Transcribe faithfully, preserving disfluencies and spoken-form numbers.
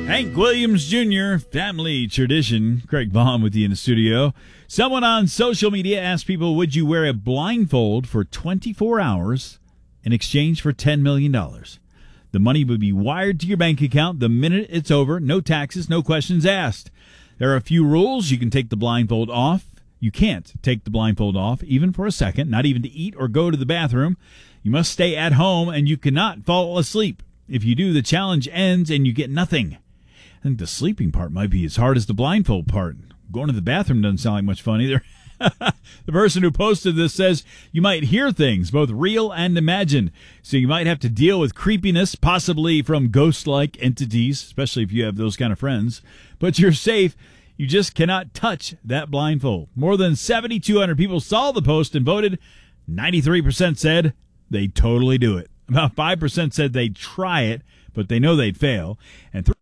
Hank Williams Junior, family tradition. Craig Vaughn with you in the studio. Someone on social media asked people, would you wear a blindfold for twenty-four hours in exchange for ten million dollars? The money would be wired to your bank account the minute it's over. No taxes, no questions asked. There are a few rules. You can take the blindfold off. You can't take the blindfold off even for a second, not even to eat or go to the bathroom. You must stay at home, and you cannot fall asleep. If you do, the challenge ends and you get nothing. I think the sleeping part might be as hard as the blindfold part. Going to the bathroom doesn't sound like much fun either. The person who posted this says you might hear things, both real and imagined. So you might have to deal with creepiness, possibly from ghost-like entities, especially if you have those kind of friends. But you're safe. You just cannot touch that blindfold. More than seven thousand two hundred people saw the post and voted. ninety-three percent said they'd totally do it. About five percent said they'd try it, but they know they'd fail. And